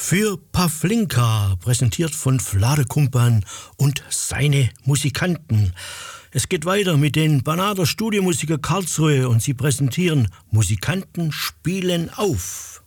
für Pavlinka, präsentiert von Vlade Kumpan und seine Musikanten. Es geht weiter mit den Banader Studiomusiker Karlsruhe und sie präsentieren Musikanten spielen auf.